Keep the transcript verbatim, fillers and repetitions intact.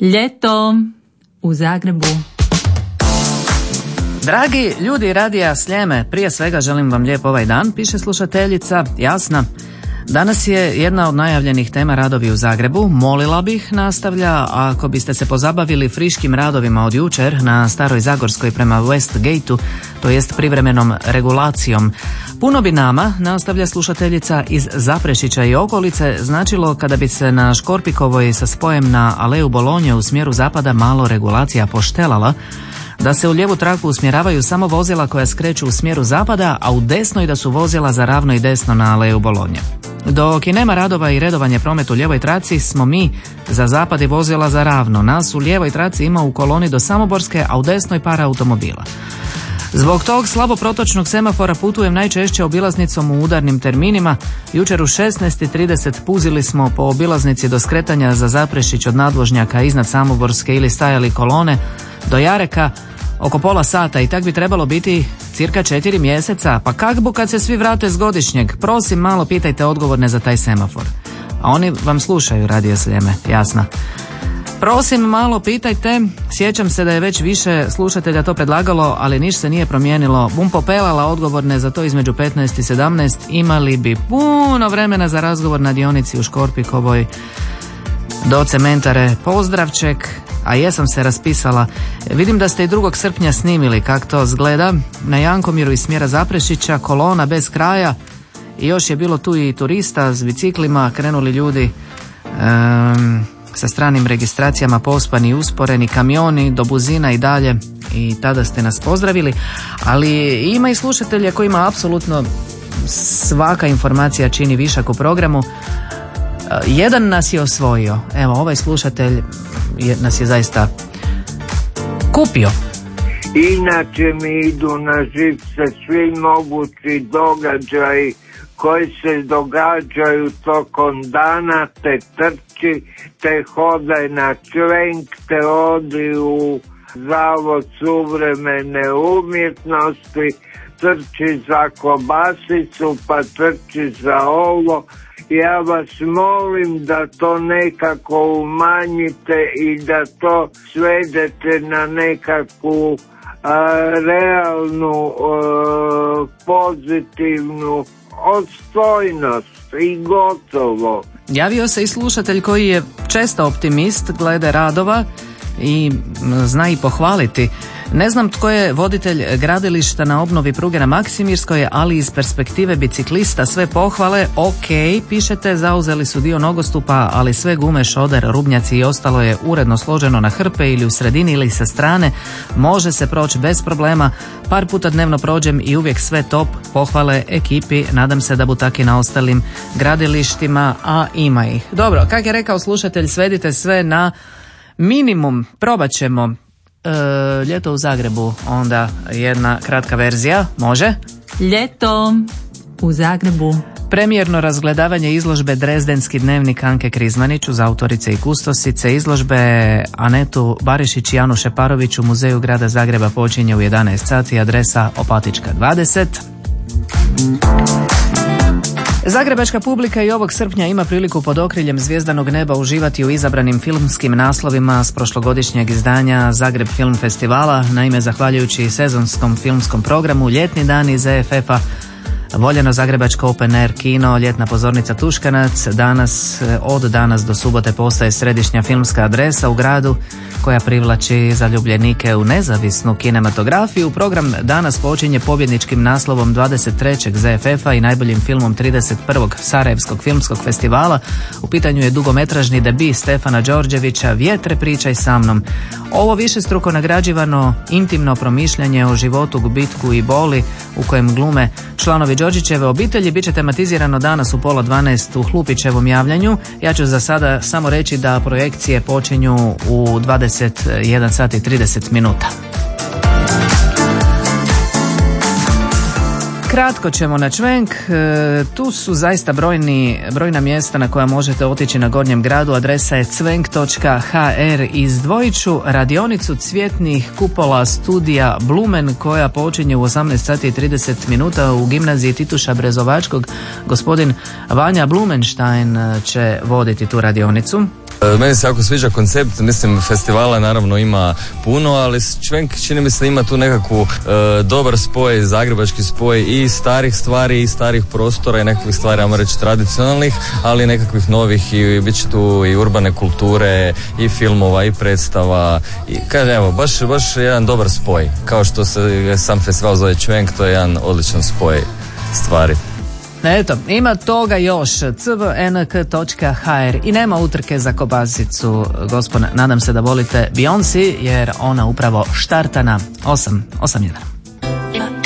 Ljeto u Zagrebu. Dragi ljudi radija Sljeme, prije svega želim vam lijep ovaj dan, piše slušateljica Jasna. Danas je jedna od najavljenih tema radovi u Zagrebu. Molila bih, nastavlja, ako biste se pozabavili friškim radovima od jučer na Staroj Zagorskoj prema Westgateu, to jest privremenom regulacijom. Puno bi nama, nastavlja slušateljica, iz Zaprešića i okolice značilo kada bi se na Škorpikovoj sa spojem na Aleju Bolonje u smjeru zapada malo regulacija poštelala, da se u lijevu traku usmjeravaju samo vozila koja skreću u smjeru zapada, a u desnoj da su vozila za ravno i desno na Aleju Bolonje. Dok i nema radova i redovanje prometu u lijevoj traci, smo mi za zapad i vozila za ravno. Nas u lijevoj traci ima u koloni do Samoborske, a u desnoj para automobila. Zbog tog slabo protočnog semafora putujem najčešće obilaznicom u udarnim terminima. Jučer u šesnaest i trideset puzili smo po obilaznici do skretanja za Zaprešić od nadvožnjaka iznad Samoborske ili stajali kolone do Jareka oko pola sata i tak bi trebalo biti cirka četiri mjeseca. Pa kak bu kad se svi vrate s godišnjeg? Prosim, malo pitajte odgovorne za taj semafor. A oni vam slušaju, radio Sljeme, Jasna. Prosim, malo pitajte. Sjećam se da je već više slušatelja to predlagalo, ali niš se nije promijenilo. Bum popelala odgovorne za to između petnaest i sedamnaest. Imali bi puno vremena za razgovor na dionici u Škorpikovoj do Cementare. Pozdravček. A jesam se raspisala. Vidim da ste i drugog srpnja snimili kak to zgleda. Na Jankomiru iz smjera Zaprešića kolona bez kraja i još je bilo tu i turista s biciklima, krenuli ljudi um, sa stranim registracijama, pospani i usporeni, kamioni do Buzina i dalje, i tada ste nas pozdravili. Ali ima i slušatelja kojima apsolutno svaka informacija čini višak u programu. Jedan nas je osvojio. Evo, ovaj slušatelj je, nas je zaista kupio. Inače mi idu na živce svi mogući događaji koji se događaju tokom dana, te trči, te hodaj na čvenk, te odi u Zavod suvremene umjetnosti, trči za kobasicu, pa trči za ovo. Ja vas molim da to nekako umanjite i da to svedete na nekakvu a, realnu, a, pozitivnu opstojnost i gotovo. Javio se i slušatelj koji je često optimist glede radova i zna i pohvaliti. Ne znam tko je voditelj gradilišta na obnovi pruge na Maksimirskoj, ali iz perspektive biciklista sve pohvale. Ok, pišete, zauzeli su dio nogostupa, ali sve gume, šoder, rubnjaci i ostalo je uredno složeno na hrpe ili u sredini ili sa strane. Može se proći bez problema, par puta dnevno prođem i uvijek sve top. Pohvale ekipi, nadam se da bu taki na ostalim gradilištima, a ima ih. Dobro, kak je rekao slušatelj, svedite sve na minimum, probat ćemo. E, ljeto u Zagrebu, onda jedna kratka verzija, može? Ljeto u Zagrebu. Premijerno razgledavanje izložbe Drezdenski dnevnik Anke Krizmanić uz autorice i kustosice. Izložbe Anetu Barišić i Anu Šeparović u Muzeju grada Zagreba počinje u jedanaest sati, adresa Opatička dvadeset. Zagrebačka publika i ovog srpnja ima priliku pod okriljem zvijezdanog neba uživati u izabranim filmskim naslovima s prošlogodišnjeg izdanja Zagreb Film Festivala. Naime, zahvaljujući sezonskom filmskom programu, ljetni dani Z F F-a, voljeno zagrebačko open air kino, ljetna pozornica Tuškanac, danas, od danas do subote postaje središnja filmska adresa u gradu koja privlači zaljubljenike u nezavisnu kinematografiju. Program danas počinje pobjedničkim naslovom dvadeset trećeg Z F F-a i najboljim filmom trideset prvog Sarajevskog filmskog festivala. U pitanju je dugometražni debi Stefana Đorđevića Vjetre, pričaj sa mnom. Ovo višestruko nagrađivano intimno promišljanje o životu, gubitku i boli u kojem glume članovi Đorđićeve obitelji bit će tematizirano danas u pola dvanaest u Hlupićevom javljanju. Ja ću za sada samo reći da projekcije počinju u dvadeset jedan sat i trideset minuta. Kratko ćemo na čvenk. E, tu su zaista brojni, brojna mjesta na koja možete otići na Gornjem gradu. Adresa je cvenk točka ha er. Izdvojit ću radionicu cvjetnih kupola studija Blumen koja počinje u osamnaest sati i trideset minuta u gimnaziji Tituša Brezovačkog. Gospodin Vanja Blumenštajn će voditi tu radionicu. Meni se jako sviđa koncept, mislim festivala naravno ima puno, ali Čvenk čini mi se da ima tu nekakvu e, dobar spoj, zagrebački spoj i starih stvari i starih prostora i nekakvih stvari, ajmo reći tradicionalnih, ali nekakvih novih i bit će tu i urbane kulture i filmova i predstava i kaže evo, baš, baš jedan dobar spoj, kao što se sam festival zove Čvenk, to je jedan odličan spoj stvari. Eto, ima toga još, c v n k točka h r i nema utrke za kobasicu, gospodine, nadam se da volite Beyoncé jer ona upravo štarta na osam jedan.